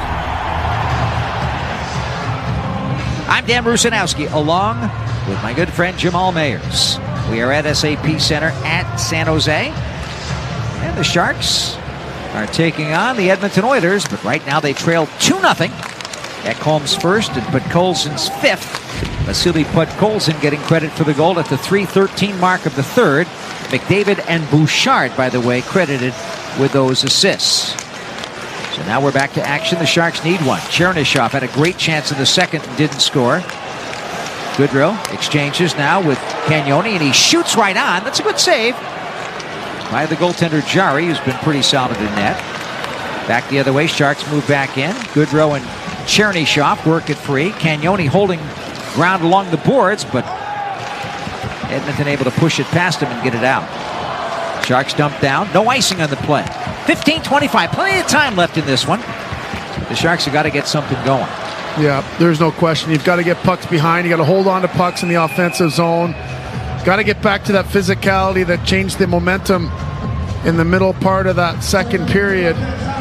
I'm Dan Rusanowski, along with my good friend Jamal Mayers. We are at SAP Center at San Jose. And the Sharks are taking on the Edmonton Oilers, but right now they trail 2-0. Ekholm's first and Podkolzin's fifth. Vasily Podkolzin getting credit for the goal at the 3:13 mark of the third. McDavid and Bouchard, by the way, credited with those assists. So now we're back to action. The Sharks need one. Chernyshov had a great chance in the second and didn't score. Goodrow exchanges now with Cagnoni, and he shoots right on. That's a good save by the goaltender Jari, who's been pretty solid in net. Back the other way, Sharks move back in. Goodrow and Chernyshov work it free. Cagnoni holding ground along the boards, but Edmonton able to push it past him and get it out. Sharks dump down. No icing on the play. 15-25. Plenty of time left in this one. The Sharks have got to get something going. Yeah, there's no question. You've got to get pucks behind. You got to hold on to pucks in the offensive zone. Got to get back to that physicality that changed the momentum in the middle part of that second period.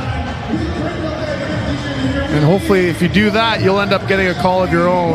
And hopefully, if you do that, you'll end up getting a call of your own.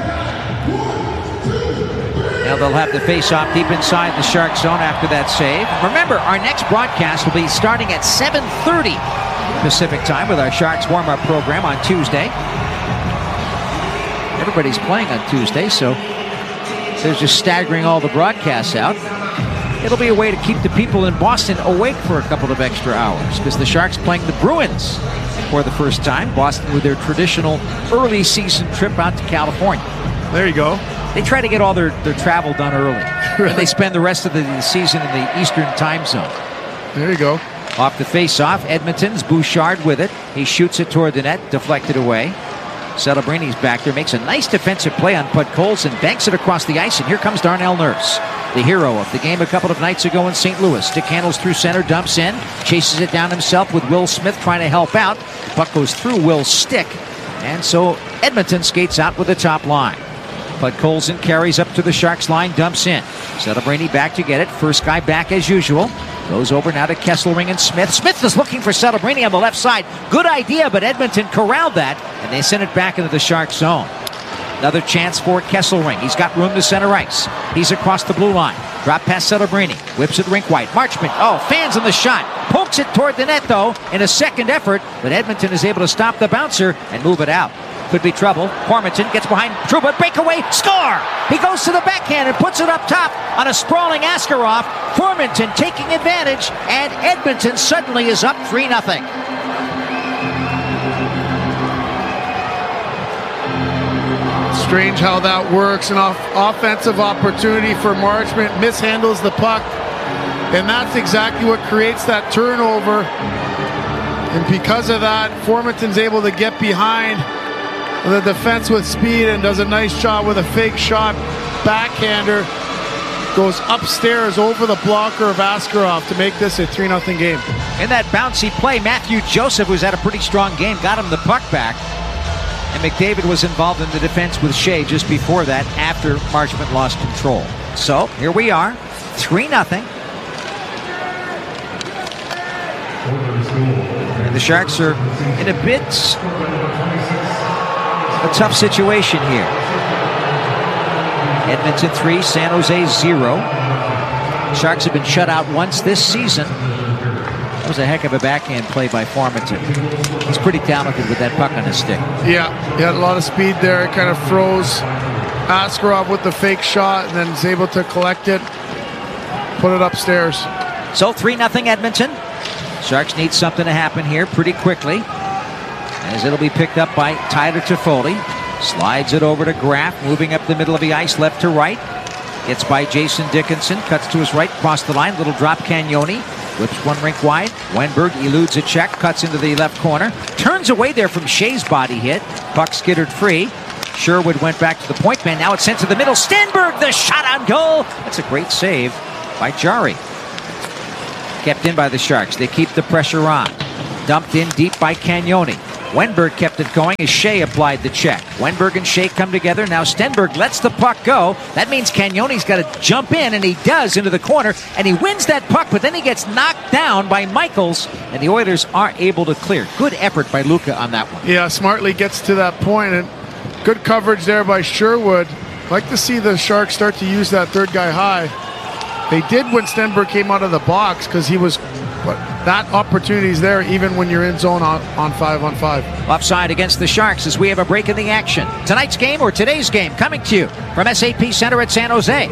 Now they'll have the face-off deep inside the Shark zone after that save. Remember, our next broadcast will be starting at 7:30 Pacific time with our Sharks warm-up program on Tuesday. Everybody's playing on Tuesday, so they're just staggering all the broadcasts out. It'll be a way to keep the people in Boston awake for a couple of extra hours, because the Sharks playing the Bruins for the first time. Boston with their traditional early season trip out to California. There you go. They try to get all their travel done early. And they spend the rest of the season in the Eastern time zone. There you go. Off the face-off, Edmonton's Bouchard with it. He shoots it toward the net, deflected away. Celebrini's back there, makes a nice defensive play on Podkolzin, banks it across the ice, and here comes Darnell Nurse, the hero of the game a couple of nights ago in St. Louis. Stick handles through center, dumps in, chases it down himself with Will Smith trying to help out. The puck goes through Will's stick, and so Edmonton skates out with the top line. Podkolzin carries up to the Sharks line, dumps in. Celebrini back to get it. First guy back as usual. Goes over now to Kesselring and Smith. Smith is looking for Celebrini on the left side. Good idea, but Edmonton corralled that, and they send it back into the Sharks zone. Another chance for Kesselring. He's got room to center ice. He's across the blue line. Drop past Celebrini. Whips it rink wide. Marchment, fans on the shot. Pokes it toward the net, though, in a second effort, but Edmonton is able to stop the bouncer and move it out. Could be trouble. Formanton gets behind Trouba. Breakaway. Score! He goes to the backhand and puts it up top on a sprawling Askarov. Formanton taking advantage, and Edmonton suddenly is up 3-0. Strange how that works. An offensive opportunity for Marchment. Mishandles the puck. And that's exactly what creates that turnover. And because of that, Formanton's able to get behind the defense with speed and does a nice job with a fake shot. Backhander goes upstairs over the blocker of Askarov to make this a 3-0 game. In that bouncy play, Matthew Joseph, who's had a pretty strong game, got him the puck back. And McDavid was involved in the defense with Shea just before that, after Marchment lost control. So here we are, 3-0. And the Sharks are in a bit a tough situation here. Edmonton 3, San Jose 0. Sharks have been shut out once this season. That was a heck of a backhand play by Formanton. He's pretty talented with that puck on his stick. Yeah, he had a lot of speed there. It kind of froze Askarov with the fake shot and then is able to collect it, put it upstairs. So 3-0 Edmonton. Sharks need something to happen here pretty quickly, as it'll be picked up by Tyler Toffoli. Slides it over to Graff, moving up the middle of the ice, left to right. Gets by Jason Dickinson, cuts to his right, across the line, little drop Cagnoni. Whips one rink wide. Wenberg eludes a check, cuts into the left corner. Turns away there from Shea's body hit. Puck skittered free. Sherwood went back to the point man. Now it's sent to the middle. Stenberg, the shot on goal. That's a great save by Jarry. Kept in by the Sharks. They keep the pressure on. Dumped in deep by Cagnoni. Wenberg kept it going as Shea applied the check. Wenberg and Shea come together. Now Stenberg lets the puck go. That means Cagnoni's got to jump in, and he does, into the corner, and he wins that puck, but then he gets knocked down by Michaels, and the Oilers are able to clear. Good effort by Luka on that one. Yeah, smartly gets to that point, and good coverage there by Sherwood. Like to see the Sharks start to use that third guy high. They did when Stenberg came out of the box because he was... But that opportunity is there even when you're in zone on 5-on-5. Offside against the Sharks as we have a break in the action. Tonight's game or today's game coming to you from SAP Center at San Jose.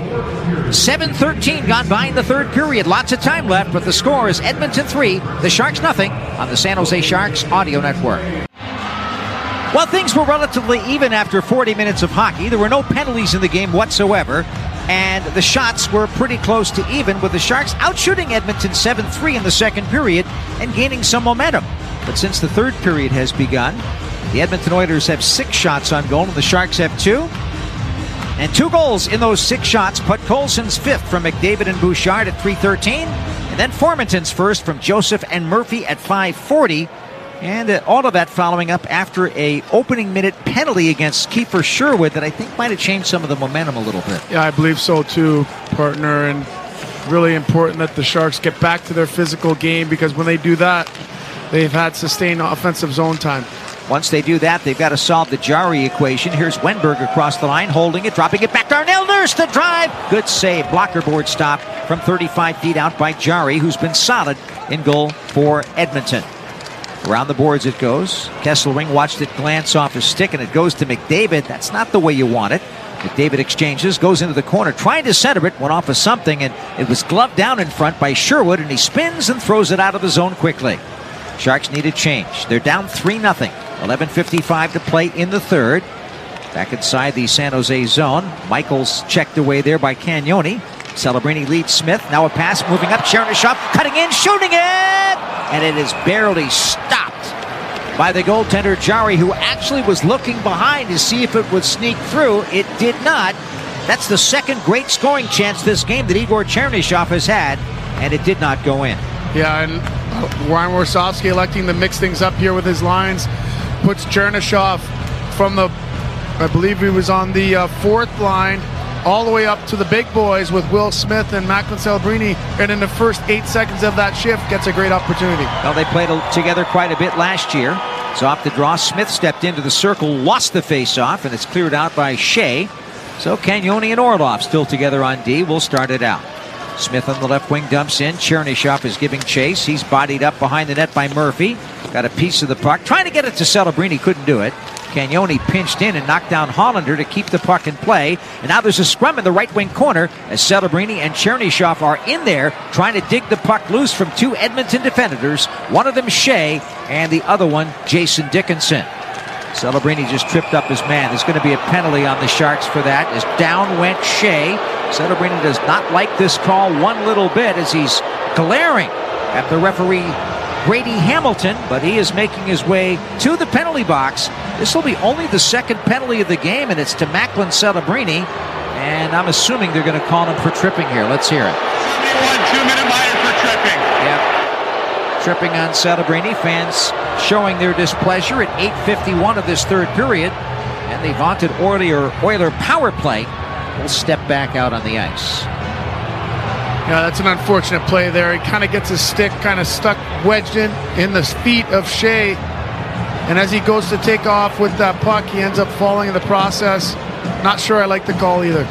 7:13 gone by in the third period. Lots of time left, but the score is Edmonton 3, the Sharks nothing on the San Jose Sharks audio network. Well, things were relatively even after 40 minutes of hockey. There were no penalties in the game whatsoever. And the shots were pretty close to even, with the Sharks outshooting Edmonton 7-3 in the second period and gaining some momentum. But since the third period has begun, the Edmonton Oilers have 6 shots on goal and the Sharks have 2. And 2 goals in those 6 shots. Podkolzin's 5th from McDavid and Bouchard at 3:13. And then Formenton's first from Joseph and Murphy at 5:40. And all of that following up after a opening minute penalty against Kiefer Sherwood that I think might have changed some of the momentum a little bit. Yeah, I believe so too, partner. And really important that the Sharks get back to their physical game, because when they do that, they've had sustained offensive zone time. Once they do that, they've got to solve the Jarry equation. Here's Wenberg across the line, holding it, dropping it back. Darnell Nurse to drive. Good save. Blocker board stop from 35 feet out by Jarry, who's been solid in goal for Edmonton. Around the boards it goes. Kesselring watched it glance off his stick, and it goes to McDavid. That's not the way you want it. McDavid exchanges, goes into the corner, trying to center it, went off of something, and it was gloved down in front by Sherwood, and he spins and throws it out of the zone quickly. Sharks need a change. They're down 3-0. 11:55 to play in the third. Back inside the San Jose zone. Michaels checked away there by Cagnoni. Celebrini leads Smith. Now a pass moving up. Chernyshov cutting in, shooting it! And it is barely stopped by the goaltender Jarry, who actually was looking behind to see if it would sneak through. It did not. That's the second great scoring chance this game that Igor Chernyshov has had, and it did not go in. Yeah, and Ryan Warsofsky electing to mix things up here with his lines. Puts Chernyshov from the, I believe he was on the fourth line, all the way up to the big boys with Will Smith and Macklin Celebrini, and in the first 8 seconds of that shift gets a great opportunity. Well, they played together quite a bit last year. So off the draw, Smith stepped into the circle, lost the face-off, and it's cleared out by Shea. So Cagnoni and Orlov still together on D. We'll start it out. Smith on the left wing dumps in. Chernyshov is giving chase. He's bodied up behind the net by Murphy. Got a piece of the puck. Trying to get it to Celebrini, couldn't do it. Cagnoni pinched in and knocked down Hollander to keep the puck in play. And now there's a scrum in the right wing corner as Celebrini and Chernyshov are in there trying to dig the puck loose from 2 Edmonton defenders. One of them Shea and the other one Jason Dickinson. Celebrini just tripped up his man. There's going to be a penalty on the Sharks for that as down went Shea. Celebrini does not like this call one little bit as he's glaring at the referee Brady Hamilton, but he is making his way to the penalty box. This will be only the second penalty of the game, and it's to Macklin Celebrini, and I'm assuming they're going to call him for tripping here. Let's hear it. 2-minute minor for tripping. Yep. Tripping on Celebrini. Fans showing their displeasure at 8:51 of this third period, and the vaunted Oiler power play will step back out on the ice. Yeah, that's an unfortunate play there. He kind of gets his stick kind of stuck, wedged in the feet of Shea. And as he goes to take off with that puck, he ends up falling in the process. Not sure I like the call either.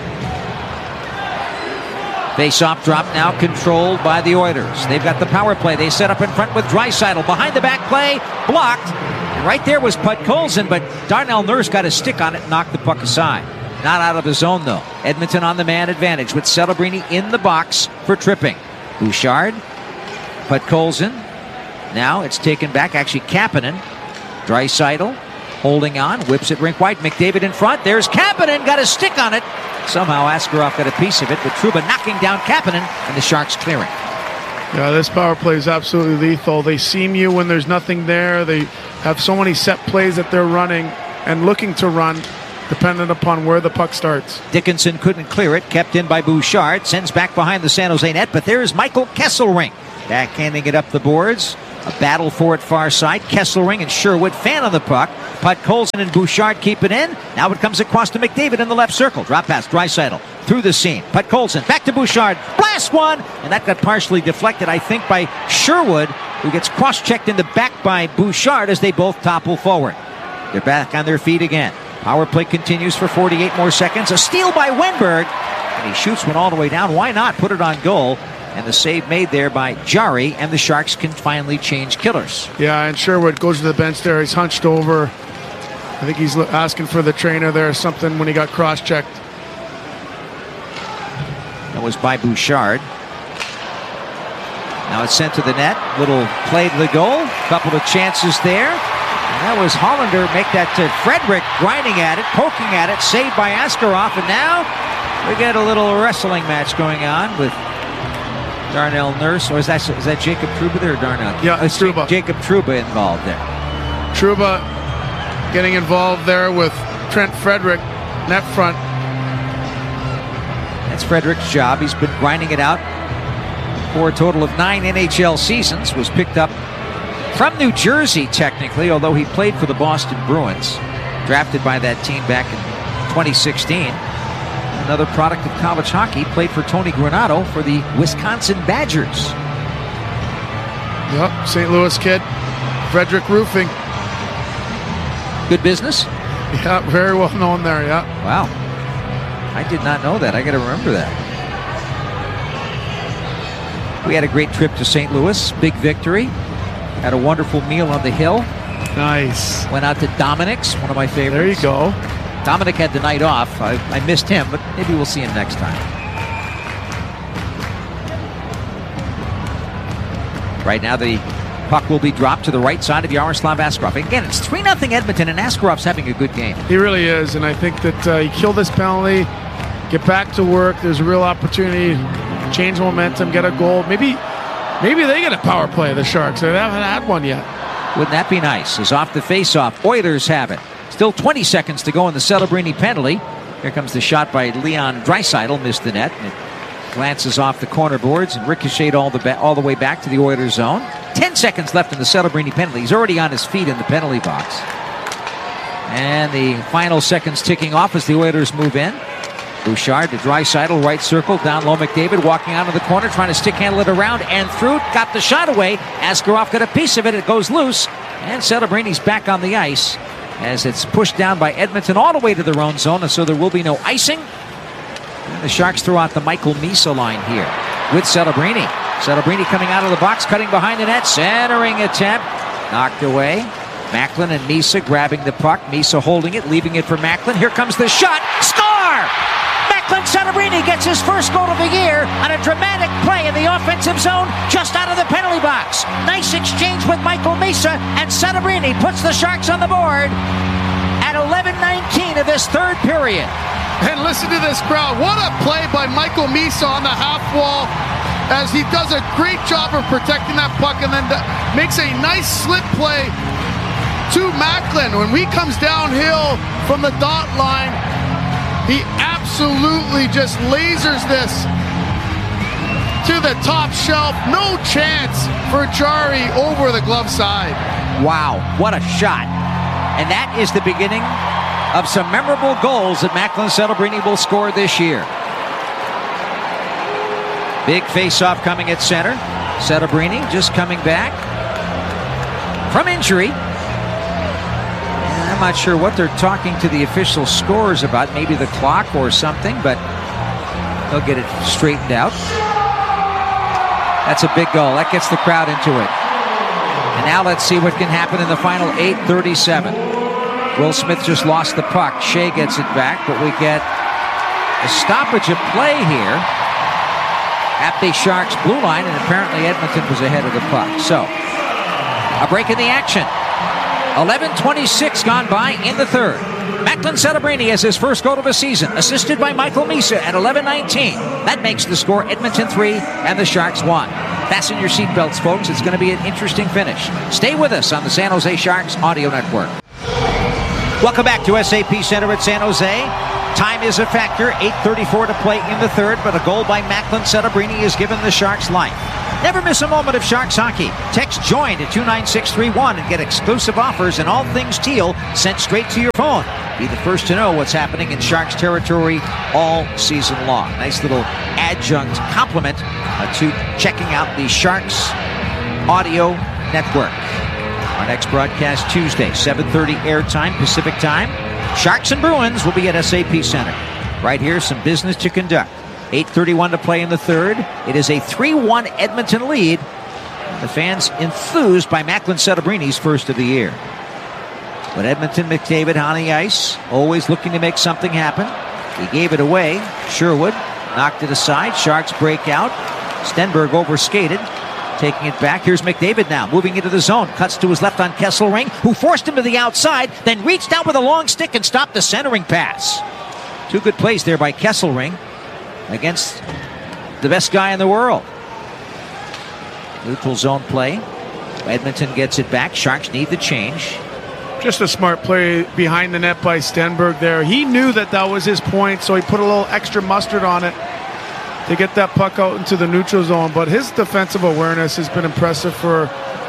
Face-off drop now controlled by the Oilers. They've got the power play. They set up in front with Draisaitl. Behind the back play, blocked. And right there was Podkolzin, but Darnell Nurse got a stick on it and knocked the puck aside. Not out of the zone, though. Edmonton on the man advantage with Celebrini in the box for tripping. Bouchard, Podkolzin. Now it's taken back, actually Kapanen. Draisaitl holding on, whips it rink wide. McDavid in front. There's Kapanen, got a stick on it. Somehow Askarov got a piece of it, but Trouba knocking down Kapanen, and the Sharks clearing. Yeah, this power play is absolutely lethal. They seam you when there's nothing there. They have so many set plays that they're running and looking to run, dependent upon where the puck starts. Dickinson couldn't clear it, kept in by Bouchard, sends back behind the San Jose net, but there's Michael Kesselring backhanding it up the boards. A battle for it far side. Kesselring and Sherwood fan on the puck. Podkolzin and Bouchard keep it in. Now it comes across to McDavid in the left circle. Drop pass, Draisaitl through the seam. Podkolzin back to Bouchard. Blast one! And that got partially deflected, I think, by Sherwood, who gets cross-checked in the back by Bouchard as they both topple forward. They're back on their feet again. Power play continues for 48 more seconds. A steal by Wenberg. And he shoots one all the way down. Why not put it on goal? And the save made there by Jari, and the Sharks can finally change killers. Yeah, and Sherwood goes to the bench there. He's hunched over. I think he's asking for the trainer there or something when he got cross-checked. That was by Bouchard. Now it's sent to the net. Little play to the goal. Couple of chances there. And that was Hollander make that to Frederick, grinding at it, poking at it, saved by Askarov. And now we get a little wrestling match going on with Darnell Nurse, or is that Jacob Trouba there or Darnell? Yeah, it's Trouba. Jacob Trouba involved there. Trouba getting involved there with Trent Frederick, net front. That's Frederick's job. He's been grinding it out for a total of 9 NHL seasons. Was picked up from New Jersey, technically, although he played for the Boston Bruins. Drafted by that team back in 2016. Another product of college hockey, played for Tony Granato for the Wisconsin Badgers. Yep, St. Louis kid. Frederick Roofing. Good business? Yeah, very well known there, yeah. Wow. I did not know that. I got to remember that. We had a great trip to St. Louis. Big victory. Had a wonderful meal on the hill. Nice. Went out to Dominic's, one of my favorites. There you go. Dominic had the night off. I missed him, but maybe we'll see him next time. Right now, the puck will be dropped to the right side of Yaroslav Askarov. Again, it's 3-0 Edmonton, and Askarov's having a good game. He really is, and I think that he killed this penalty, get back to work. There's a real opportunity, change momentum, get a goal. Maybe they get a power play, the Sharks. They haven't had one yet. Wouldn't that be nice? As off the face-off, Oilers have it. Still 20 seconds to go in the Celebrini penalty. Here comes the shot by Leon Draisaitl, missed the net. And it glances off the corner boards and ricocheted all the way back to the Oilers zone. 10 seconds left in the Celebrini penalty. He's already on his feet in the penalty box. And the final seconds ticking off as the Oilers move in. Bouchard to Draisaitl, right circle, down low McDavid, walking out of the corner, trying to stick handle it around and through. Got the shot away. Askarov got a piece of it. It goes loose. And Celebrini's back on the ice as it's pushed down by Edmonton all the way to their own zone, and so there will be no icing. And the Sharks throw out the Michael Misa line here with Celebrini. Celebrini coming out of the box, cutting behind the net, centering attempt, knocked away. Macklin and Misa grabbing the puck. Misa holding it, leaving it for Macklin. Here comes the shot. Score! Macklin Celebrini gets his first goal of the year on a dramatic play in the offensive zone just out of the penalty box. Nice exchange with Michael Misa, and Celebrini puts the Sharks on the board at 11:19 of this third period. And listen to this crowd. What a play by Michael Misa on the half wall, as he does a great job of protecting that puck and then makes a nice slip play to Macklin. When he comes downhill from the dot line, he absolutely just lasers this to the top shelf. No chance for Jari over the glove side. Wow, what a shot. And that is the beginning of some memorable goals that Macklin Celebrini will score this year. Big face-off coming at center. Celebrini just coming back from injury. I'm not sure what they're talking to the official scores about, maybe the clock or something, but they'll get it straightened out. That's a big goal. That gets the crowd into it. And now let's see what can happen in the final 8:37. Will Smith just lost the puck. Shea gets it back, but we get a stoppage of play here at the Sharks' blue line, and apparently Edmonton was ahead of the puck. So, a break in the action. 11:26 gone by in the third. Macklin Celebrini has his first goal of the season, assisted by Michael Misa at 11:19. That makes the score Edmonton 3 and the Sharks 1. Fasten your seatbelts, folks. It's going to be an interesting finish. Stay with us on the San Jose Sharks Audio Network. Welcome back to SAP Center at San Jose. Time is a factor. 8:34 to play in the third, but a goal by Macklin Celebrini has given the Sharks life. Never miss a moment of Sharks hockey. Text JOIN to 29631 and get exclusive offers and all things teal sent straight to your phone. Be the first to know what's happening in Sharks territory all season long. Nice little adjunct compliment to checking out the Sharks Audio Network. Our next broadcast Tuesday, 7:30 airtime Pacific time. Sharks and Bruins will be at SAP Center. Right here, some business to conduct. 8:31 to play in the third. It is a 3-1 Edmonton lead. The fans enthused by Macklin Celebrini's first of the year. But Edmonton, McDavid on the ice, always looking to make something happen. He gave it away. Sherwood knocked it aside. Sharks break out. Stenberg overskated. Taking it back. Here's McDavid now, moving into the zone. Cuts to his left on Kesselring, who forced him to the outside, then reached out with a long stick and stopped the centering pass. Two good plays there by Kesselring against the best guy in the world. Neutral zone play. Edmonton gets it back. Sharks need the change. Just a smart play behind the net by Stenberg there. He knew that that was his point, so he put a little extra mustard on it to get that puck out into the neutral zone. But his defensive awareness has been impressive for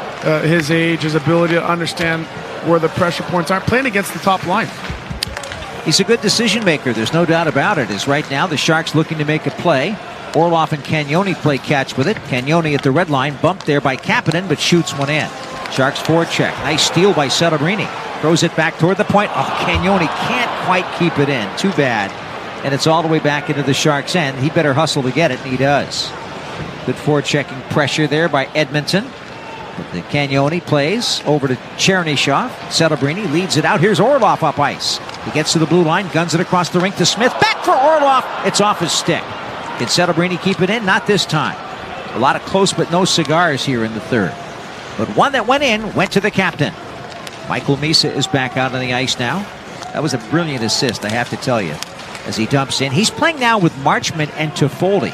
his age, his ability to understand where the pressure points are, playing against the top line. He's a good decision maker, there's no doubt about it. As right now the Sharks looking to make a play. Orlov and Cagnoni play catch with it. Cagnoni at the red line, bumped there by Kapanen, but shoots one in. Sharks forecheck. Nice steal by Celebrini. Throws it back toward the point. Oh, Cagnoni can't quite keep it in. Too bad. And it's all the way back into the Sharks' end. He better hustle to get it, and he does. Good forechecking pressure there by Edmonton. But the Cagnoni plays over to Chernyshov. Celebrini leads it out. Here's Orlov up ice. He gets to the blue line, guns it across the rink to Smith. Back for Orlov. It's off his stick. Can Celebrini keep it in? Not this time. A lot of close but no cigars here in the third. But one that went in went to the captain. Michael Misa is back out on the ice now. That was a brilliant assist, I have to tell you, as he dumps in. He's playing now with Marchment and Toffoli.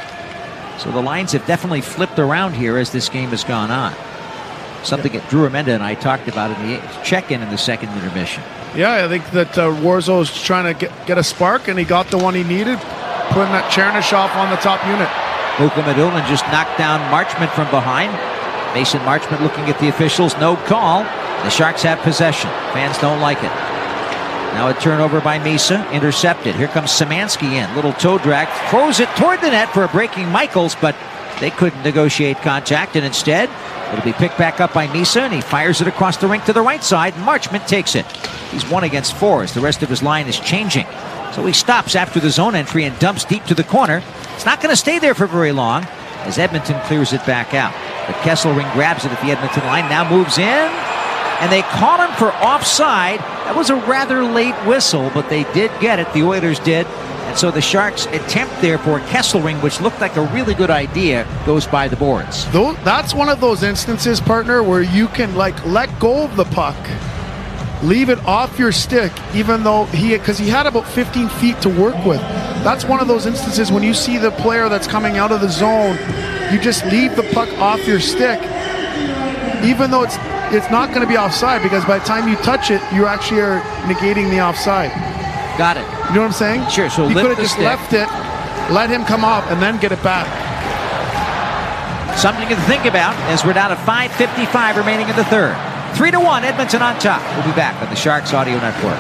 So the lines have definitely flipped around here as this game has gone on. Something that Drew Amenda and I talked about in the check-in in the second intermission. Yeah, I think that Warzo's trying to get a spark, and he got the one he needed, putting that Chernyshov on the top unit. Luka Madulin just knocked down Marchment from behind. Mason Marchment looking at the officials. No call. The Sharks have possession. Fans don't like it. Now a turnover by Misa. Intercepted. Here comes Szymanski in. Little toe drag. Throws it toward the net for a breaking Michaels, but they couldn't negotiate contact, and instead it'll be picked back up by Misa, and he fires it across the rink to the right side. Marchment takes it. He's 1 against 4 as the rest of his line is changing. So he stops after the zone entry and dumps deep to the corner. It's not going to stay there for very long as Edmonton clears it back out. But Kesselring grabs it at the Edmonton line, now moves in, and they call him for offside. That was a rather late whistle, but they did get it. The Oilers did. And so the Sharks' attempt there for Kesselring, which looked like a really good idea, goes by the boards. That's one of those instances, partner, where you can let go of the puck, leave it off your stick, even though because he had about 15 feet to work with. That's one of those instances when you see the player that's coming out of the zone, you just leave the puck off your stick, even though it's not going to be offside, because by the time you touch it, you actually are negating the offside. Got it. You know what I'm saying? Sure. So you could have just stick. left it, let him come up, and then get it back. Something to think about as we're down to 5:55 remaining in the third. 3-1, Edmonton on top. We'll be back on the Sharks Audio Network.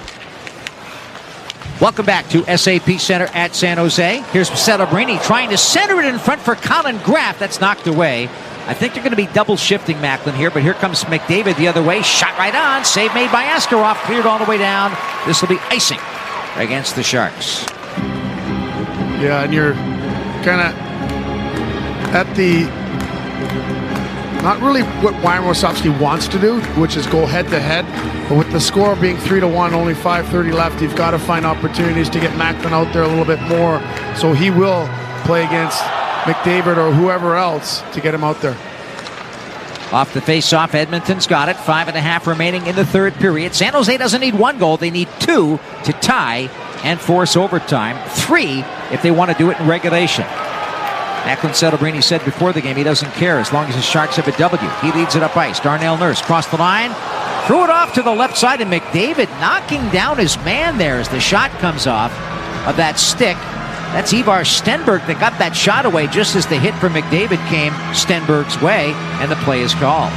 Welcome back to SAP Center at San Jose. Here's Celebrini trying to center it in front for Colin Graff. That's knocked away. I think they're going to be double shifting Macklin here, but here comes McDavid the other way. Shot right on. Save made by Askarov. Cleared all the way down. This will be icing against the Sharks. Yeah, and you're kind of at the, not really what Wojciechowski wants to do, which is go head-to-head. But with the score being 3-1, only 5:30 left, you've got to find opportunities to get Macklin out there a little bit more. So he will play against McDavid or whoever else to get him out there. Off the face-off, Edmonton's got it. 5.5 remaining in the third period. San Jose doesn't need 1 goal. They need 2 to tie and force overtime. 3 if they want to do it in regulation. Declan Celebrini said before the game he doesn't care as long as the Sharks have a W. He leads it up ice. Darnell Nurse crossed the line. Threw it off to the left side, and McDavid knocking down his man there as the shot comes off of that stick. That's Ivar Stenberg that got that shot away just as the hit from McDavid came Stenberg's way, and the play is called.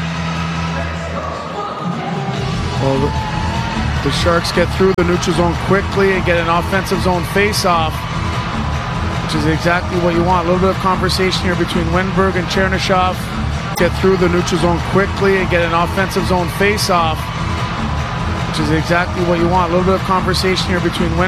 Well, the Sharks get through the neutral zone quickly and get an offensive zone face-off, which is exactly what you want. A little bit of conversation here between Wenberg and Chernyshov. Get through the neutral zone quickly and get an offensive zone face-off, which is exactly what you want. A little bit of conversation here between